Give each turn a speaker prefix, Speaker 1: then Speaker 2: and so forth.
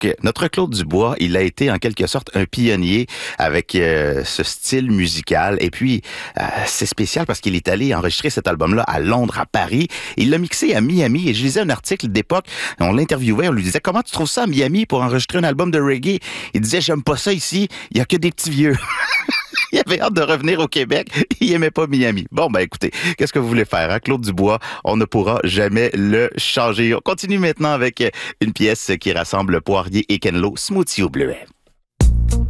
Speaker 1: notre Claude Dubois, il a été en quelque sorte un pionnier avec ce style musical. Et puis, c'est spécial parce qu'il est allé enregistrer cet album-là à Londres, à Paris. Il l'a mixé à Miami. Et je lisais un article d'époque, on l'interviewait, on lui disait « Comment tu trouves ça à Miami pour enregistrer un album de reggae? » Il disait « J'aime pas ça ici, il y a que des petits vieux. » Il avait hâte de revenir au Québec. Il aimait pas Miami. Bon, ben écoutez, qu'est-ce que vous voulez faire, hein? Claude Dubois, on ne pourra jamais le changer. On continue maintenant avec une pièce qui rassemble Poirier et Kenlo, Smoothie au bleuet.